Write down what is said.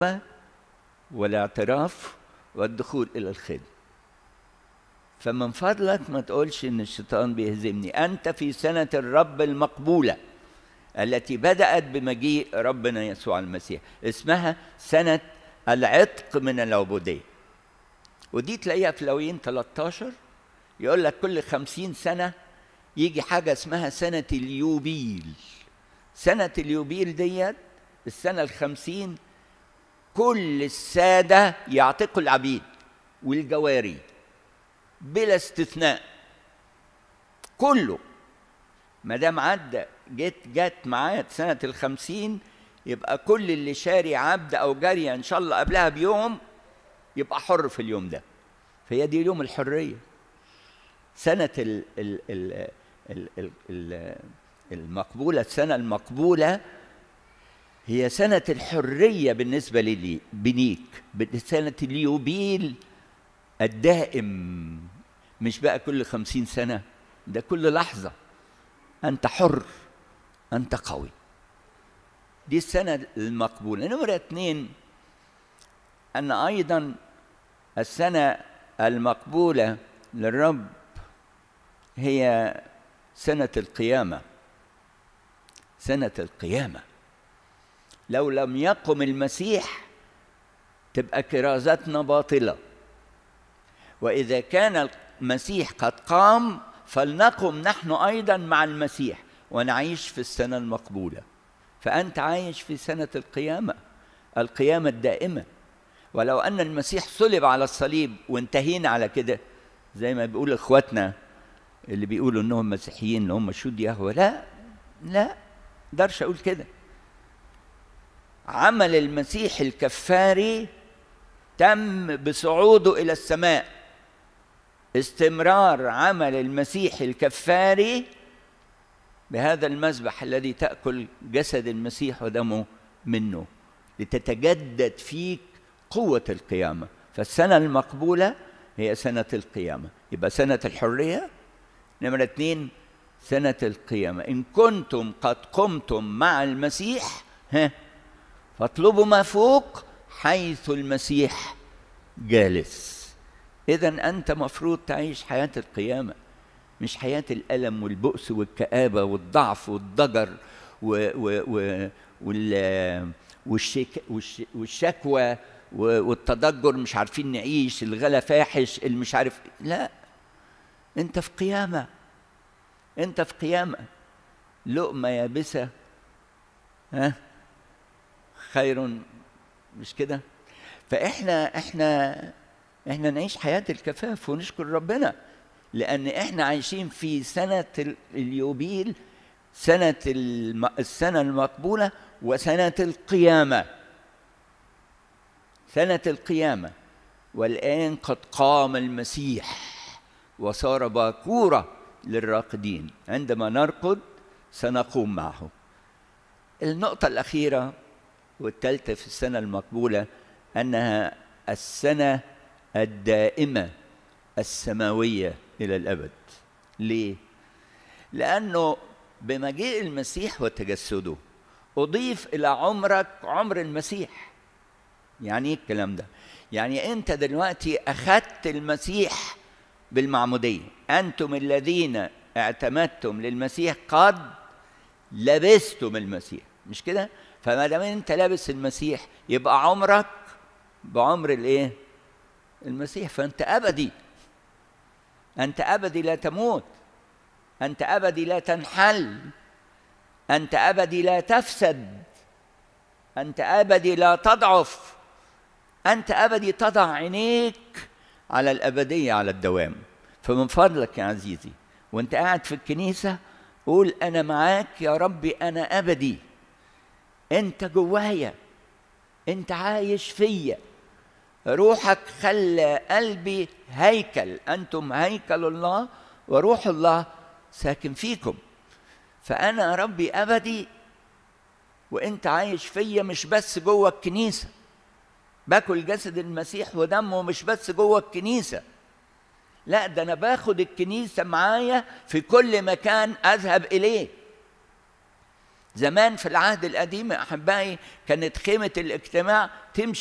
والاعتراف والدخول إلى الخدمة. فمن فضلك ما تقولش إن الشيطان بيهزمني. أنت في سنة الرب المقبولة التي بدأت بمجيء ربنا يسوع المسيح، اسمها سنة العتق من العبودية. ودي تلاقيها في لاويين 13 يقول لك كل 50 سنة يجي حاجة اسمها سنة اليوبيل. سنة اليوبيل ديت السنة 50 كل السادة يعتقوا العبيد والجواري بلا استثناء، كله. ما دام عدى جت معايا سنة 50 يبقى كل اللي شاري عبد أو جارية إن شاء الله قبلها بيوم يبقى حر في اليوم ده. فهي دي يوم الحرية. سنة المقبولة، السنة المقبولة هي سنة الحرية بالنسبة لي بنيك، سنة اليوبيل الدائم، مش بقى كل 50 سنة، ده كل لحظة أنت حر، أنت قوي. دي السنة المقبولة. نمرة 2 أن أيضا السنة المقبولة للرب هي سنة القيامة. سنة القيامة. لو لم يقم المسيح تبقى كرازتنا باطلة، وإذا كان المسيح قد قام فلنقم نحن أيضا مع المسيح ونعيش في السنة المقبولة. فأنت عايش في سنة القيامة، القيامة الدائمة. ولو أن المسيح صلب على الصليب وانتهينا على كده زي ما بيقول إخواتنا اللي بيقولوا إنهم مسيحيين اللي هم شهود يهوه، لا مقدرش أقول كده. عمل المسيح الكفاري تم بصعوده إلى السماء. استمرار عمل المسيح الكفاري بهذا المذبح الذي تأكل جسد المسيح ودمه منه لتتجدد فيك قوة القيامة. فالسنة المقبولة هي سنة القيامة. يبقى سنة الحرية. نمرة 2 سنة القيامة. إن كنتم قد قمتم مع المسيح فاطلبوا ما فوق حيث المسيح جالس. إذن أنت مفروض تعيش حياة القيامة، مش حياة الألم والبؤس والكآبة والضعف والضجر والشكوى والتضجر، مش عارفين نعيش، الغلا فاحش، مش عارف. لا، أنت في قيامة، أنت في قيامة. لقمة يابسة خير، مش كده؟ فإحنا نعيش حياة الكفاف ونشكر ربنا، لأن إحنا عايشين في سنة اليوبيل، السنة المقبولة وسنة القيامة. سنة القيامة. والآن قد قام المسيح وصار باكورة للراقدين. عندما نرقد سنقوم معه. النقطة الأخيرة والثالثة في السنة المقبولة أنها السنة الدائمة السماوية إلى الأبد. ليه؟ لأنه بمجيء المسيح وتجسده أضيف إلى عمرك عمر المسيح. يعني إيه الكلام ده؟ يعني أنت دلوقتي أخذت المسيح بالمعمودية. أنتم الذين اعتمدتم للمسيح قد لبستم المسيح، مش كده؟ فما دام أنت لابس المسيح يبقى عمرك بعمر الإيه؟ المسيح. فأنت أبدي، أنت أبدي لا تموت، أنت أبدي لا تنحل، أنت أبدي لا تفسد، أنت أبدي لا تضعف، أنت أبدي تضع عينيك على الأبدية، على الدوام. فمن فضلك يا عزيزي وأنت قاعد في الكنيسة قول أنا معاك يا ربي، أنا أبدي، أنت جوايا، أنت عايش فيا، روحك خلى قلبي هيكل، أنتم هيكل الله وروح الله ساكن فيكم. فأنا يا ربي أبدي وأنت عايش فيا، مش بس جوه الكنيسة باكل جسد المسيح ودمه، مش بس جوه الكنيسة، لا ده أنا باخد الكنيسة معايا في كل مكان أذهب إليه. زمان في العهد القديم يا أحبائي كانت خيمة الاجتماع تمشي